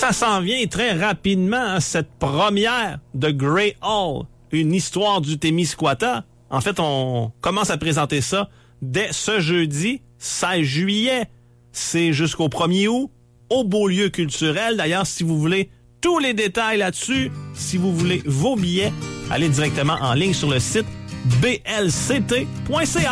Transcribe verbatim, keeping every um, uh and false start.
Ça s'en vient très rapidement, hein, cette première de Grey Hall, une histoire du Témiscouata. En fait, on commence à présenter ça dès ce jeudi, seize juillet. C'est jusqu'au premier août, au Beaulieu culturel. D'ailleurs, si vous voulez tous les détails là-dessus, si vous voulez vos billets, allez directement en ligne sur le site b l c t point c a.